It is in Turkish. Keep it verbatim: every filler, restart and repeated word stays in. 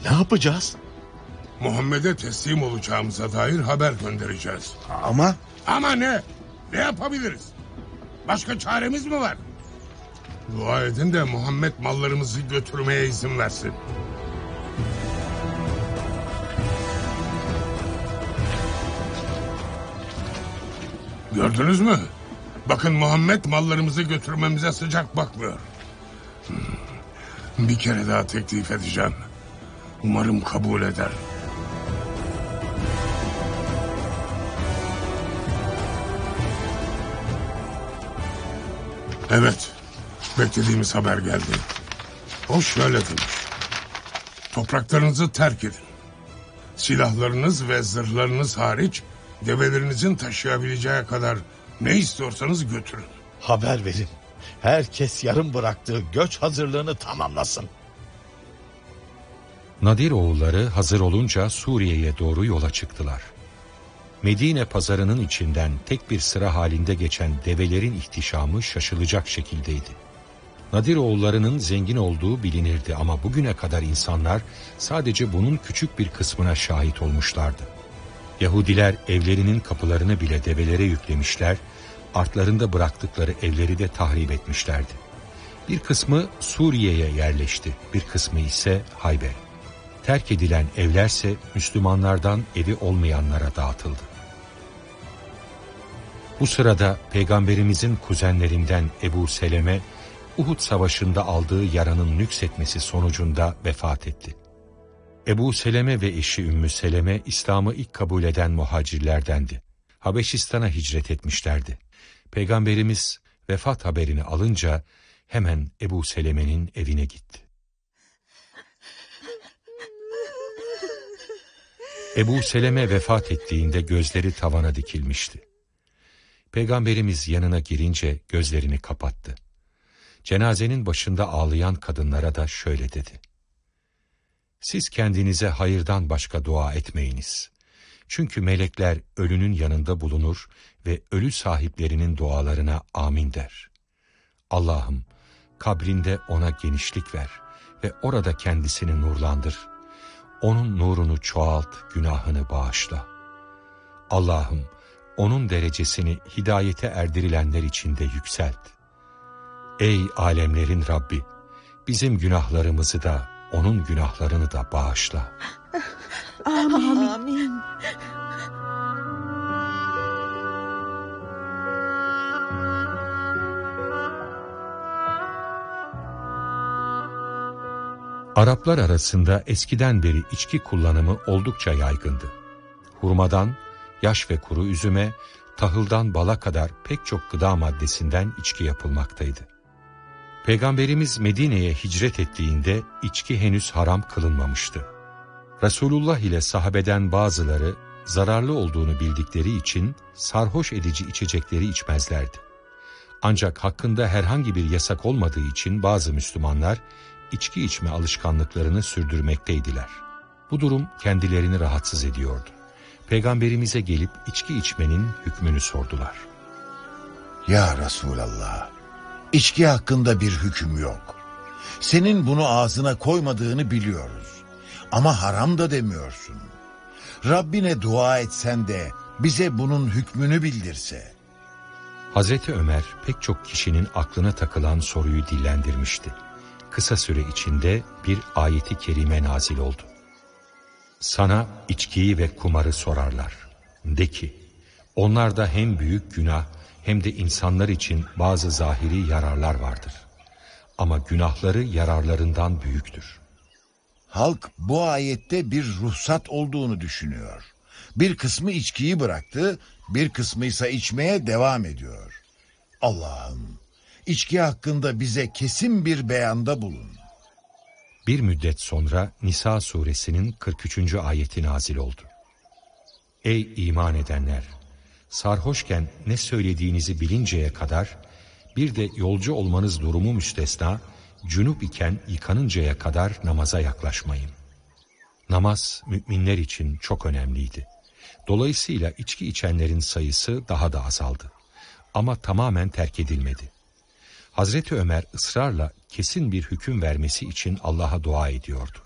Ne yapacağız? Muhammed'e teslim olacağımıza dair haber göndereceğiz. Ama... Ama ne? Ne yapabiliriz? Başka çaremiz mi var? Dua edin de Muhammed mallarımızı götürmeye izin versin. Gördünüz mü? Bakın Muhammed mallarımızı götürmemize sıcak bakmıyor. Bir kere daha teklif edeceğim. Umarım kabul eder. Evet, beklediğimiz haber geldi. O şöyle demiş: topraklarınızı terk edin. Silahlarınız ve zırhlarınız hariç develerinizin taşıyabileceği kadar ne istiyorsanız götürün. Haber verin. Herkes yarım bıraktığı göç hazırlığını tamamlasın. Nadir oğulları hazır olunca Suriye'ye doğru yola çıktılar. Medine pazarının içinden tek bir sıra halinde geçen develerin ihtişamı şaşılacak şekildeydi. Nadir oğullarının zengin olduğu bilinirdi ama bugüne kadar insanlar sadece bunun küçük bir kısmına şahit olmuşlardı. Yahudiler evlerinin kapılarını bile develere yüklemişler, artlarında bıraktıkları evleri de tahrip etmişlerdi. Bir kısmı Suriye'ye yerleşti, bir kısmı ise Hayber. Terk edilen evlerse Müslümanlardan evi olmayanlara dağıtıldı. Bu sırada Peygamberimizin kuzenlerinden Ebu Seleme, Uhud Savaşı'nda aldığı yaranın nüksetmesi sonucunda vefat etti. Ebu Seleme ve eşi Ümmü Seleme, İslam'ı ilk kabul eden muhacirlerdendi. Habeşistan'a hicret etmişlerdi. Peygamberimiz vefat haberini alınca hemen Ebu Seleme'nin evine gitti. Ebu Seleme vefat ettiğinde gözleri tavana dikilmişti. Peygamberimiz yanına girince gözlerini kapattı. Cenazenin başında ağlayan kadınlara da şöyle dedi: siz kendinize hayırdan başka dua etmeyiniz. Çünkü melekler ölünün yanında bulunur ve ölü sahiplerinin dualarına amin der. Allah'ım, kabrinde ona genişlik ver ve orada kendisini nurlandır. Onun nurunu çoğalt, günahını bağışla. Allah'ım, onun derecesini hidayete erdirilenler içinde yükselt. Ey alemlerin Rabbi, bizim günahlarımızı da, onun günahlarını da bağışla. Amin. Amin. Araplar arasında eskiden beri içki kullanımı oldukça yaygındı. Hurmadan, yaş ve kuru üzüme, tahıldan bala kadar pek çok gıda maddesinden içki yapılmaktaydı. Peygamberimiz Medine'ye hicret ettiğinde içki henüz haram kılınmamıştı. Resulullah ile sahabeden bazıları zararlı olduğunu bildikleri için sarhoş edici içecekleri içmezlerdi. Ancak hakkında herhangi bir yasak olmadığı için bazı Müslümanlar içki içme alışkanlıklarını sürdürmekteydiler. Bu durum kendilerini rahatsız ediyordu. Peygamberimize gelip içki içmenin hükmünü sordular. Ya Resulallah, içki hakkında bir hüküm yok. Senin bunu ağzına koymadığını biliyoruz. Ama haram da demiyorsun. Rabbine dua etsen de bize bunun hükmünü bildirse. Hazreti Ömer pek çok kişinin aklına takılan soruyu dillendirmişti. Kısa süre içinde bir ayeti kerime nazil oldu. Sana içkiyi ve kumarı sorarlar. De ki, onlarda hem büyük günah hem de insanlar için bazı zahiri yararlar vardır. Ama günahları yararlarından büyüktür. Halk bu ayette bir ruhsat olduğunu düşünüyor. Bir kısmı içkiyi bıraktı, bir kısmı ise içmeye devam ediyor. Allah'ım, içki hakkında bize kesin bir beyanda bulun. Bir müddet sonra Nisa suresinin kırk üçüncü ayeti nazil oldu. Ey iman edenler! Sarhoşken ne söylediğinizi bilinceye kadar, bir de yolcu olmanız durumu müstesna, cünüp iken yıkanıncaya kadar namaza yaklaşmayın. Namaz müminler için çok önemliydi. Dolayısıyla içki içenlerin sayısı daha da azaldı. Ama tamamen terk edilmedi. Hazreti Ömer ısrarla kesin bir hüküm vermesi için Allah'a dua ediyordu.